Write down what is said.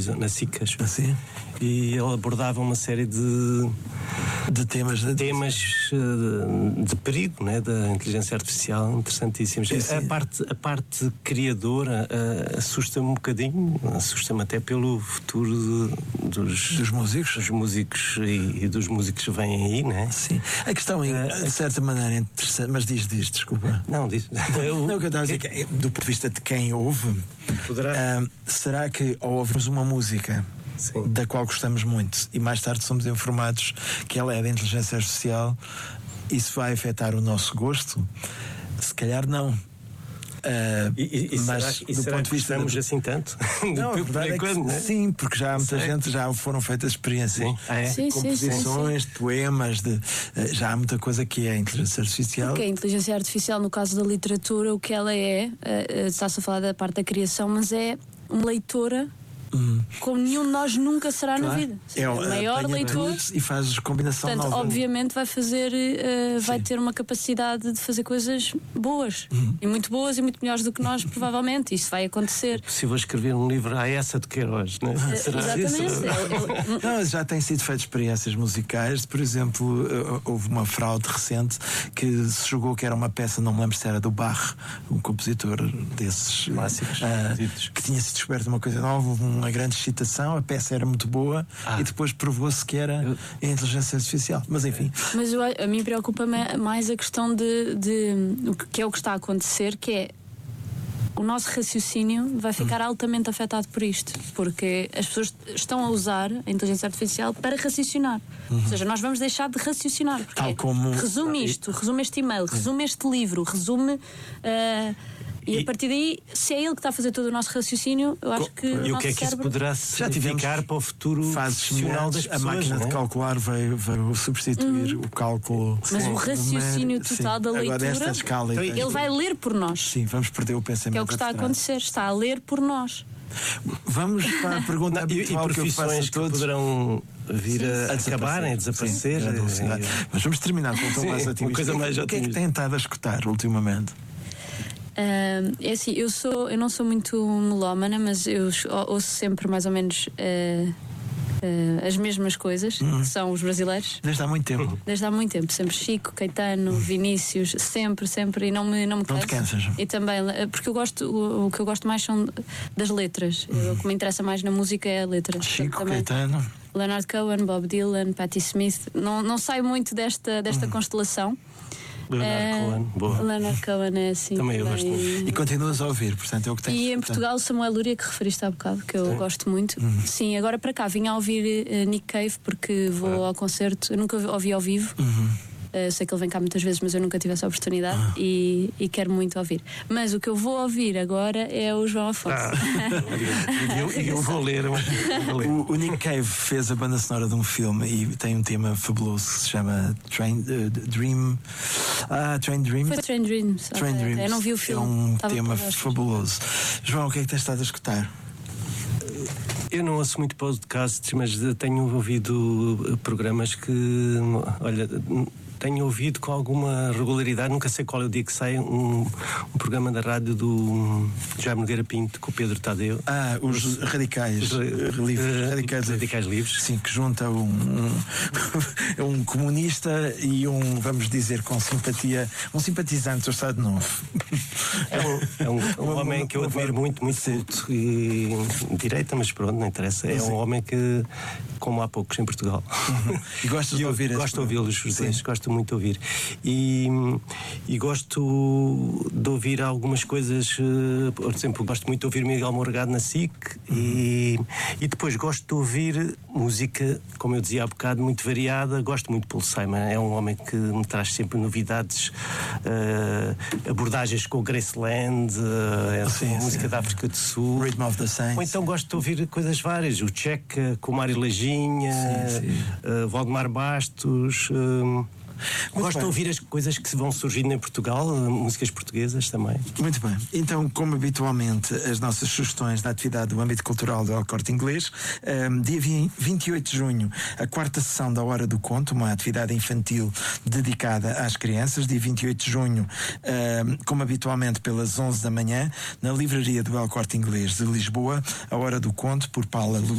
televisão, na SIC, acho. Assim? E ele abordava uma série de temas de perigo, né, da inteligência artificial, interessantíssimos. A parte criadora assusta-me um bocadinho, assusta-me até pelo futuro dos músicos e dos músicos que vêm aí, né? Sim. A questão é, de certa maneira, interessante, mas diz, desculpa. Não, diz. Não, o que eu estava a dizer que, do ponto de vista de quem ouve, será que ao ouvirmos uma música da qual gostamos muito e mais tarde somos informados que ela é da inteligência artificial, isso vai afetar o nosso gosto? Se calhar não. Mas do ponto de vista estamos assim tanto? Não, a verdade é que sim, porque já há muita gente, já foram feitas experiências de composições, de poemas, já há muita coisa que é a inteligência artificial. Porque a inteligência artificial, no caso da literatura, o que ela está-se a falar da parte da criação, mas é uma leitora como nenhum de nós nunca será na vida. É o maior leitor e faz combinação. Portanto, nova. Obviamente vai fazer, vai ter uma capacidade de fazer coisas boas e muito boas e muito melhores do que nós, provavelmente. Isso vai acontecer. É possível escrever um livro à essa de Queiroz, não é? Exatamente. Não, já têm sido feitas experiências musicais. Por exemplo, houve uma fraude recente que se julgou que era uma peça, não me lembro se era do Bach, um compositor desses clássicos, que tinha sido descoberto uma coisa nova, houve uma grande excitação, a peça era muito boa e depois provou-se que era a inteligência artificial. Mas enfim. Mas a mim preocupa-me mais a questão de o que é o que está a acontecer, que é o nosso raciocínio vai ficar altamente afetado por isto, porque as pessoas estão a usar a inteligência artificial para raciocinar. Ou seja, nós vamos deixar de raciocinar. Tal como resume isto, resume este e-mail, resume este livro, resume. E a partir daí, se é ele que está a fazer todo o nosso raciocínio, eu acho que. E o que é que isso poderá significar para o futuro profissional das pessoas? A máquina de calcular veio substituir o cálculo. Mas o raciocínio total da leitura. Agora esta escala. Ele vai ler por nós. Sim, vamos perder o pensamento. Que é o que está a acontecer, está a ler por nós. Vamos para a pergunta habitual que eu faço a todos. Poderão vir a acabarem, a desaparecer. Mas vamos terminar com um tom mais otimista. O que é que tem estado a escutar ultimamente? É assim, eu não sou muito melómana, mas eu ouço sempre mais ou menos as mesmas coisas, que são os brasileiros. Desde há muito tempo. Desde há muito tempo, sempre Chico, Caetano, Vinícius, sempre, e não me canso. Não te cansas? E também, porque o que eu gosto mais são das letras. O que me interessa mais na música é a letra. Chico, Caetano, Leonard Cohen, Bob Dylan, Patti Smith. Não saio muito desta constelação. Leonard Cohen é assim. Também eu gosto muito. E continuas a ouvir, portanto é o que tens. E em Portugal, Samuel Luria, que referiste há bocado, que eu gosto muito. Sim, agora para cá vim a ouvir Nick Cave, porque vou ao concerto. Eu nunca ouvi ao vivo. Sei que ele vem cá muitas vezes, mas eu nunca tive essa oportunidade e quero muito ouvir. Mas o que eu vou ouvir agora é o João Afonso. Eu vou ler. O Nick Cave fez a banda sonora de um filme e tem um tema fabuloso que se chama Train Dreams. Foi Train Dreams. Eu não vi o filme. É um tema fabuloso. João, o que é que tens estado a escutar? Eu não ouço muito podcasts, mas tenho ouvido programas que, olha, tenho ouvido com alguma regularidade, nunca sei qual é o dia que sai um programa da rádio do Jaime Nogueira Pinto com o Pedro Tadeu. Os Radicais Radicais Livres. Sim, que junta um comunista e vamos dizer, com simpatia, um simpatizante do Estado Novo. É um homem que eu admiro muito culto e direita, mas pronto, não interessa. É um homem que, como há poucos em Portugal. E gostas de ouvir? Gosto de ouvi-los, gosto muito de ouvir. E gosto de ouvir algumas coisas, por exemplo, gosto muito de ouvir Miguel Morgado na SIC e depois gosto de ouvir música, como eu dizia há bocado, muito variada. Gosto muito de Paul Simon, é um homem que me traz sempre novidades, abordagens com o Graceland, música da África do Sul. Rhythm of the Saints. Ou então gosto de ouvir coisas várias, o Checa, com o Mário Lajinha, Valdemar Bastos. Gosto de ouvir as coisas que vão surgindo em Portugal, músicas portuguesas também. Muito bem. Então, como habitualmente, as nossas sugestões da atividade do âmbito cultural do El Corte Inglês. Dia 28 de junho, a quarta sessão da Hora do Conto, uma atividade infantil dedicada às crianças. Dia 28 de junho, como habitualmente, pelas 11 da manhã, na livraria do El Corte Inglês de Lisboa, a Hora do Conto, por Paula